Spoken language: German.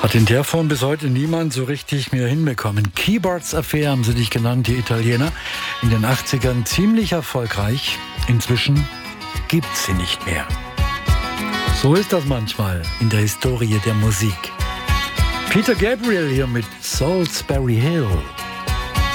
Hat in der Form bis heute niemand so richtig mehr hinbekommen. Keyboards Affair haben sie dich genannt, die Italiener. In den 80ern ziemlich erfolgreich. Inzwischen gibt's sie nicht mehr. So ist das manchmal in der Historie der Musik. Peter Gabriel hier mit Salisbury Hill.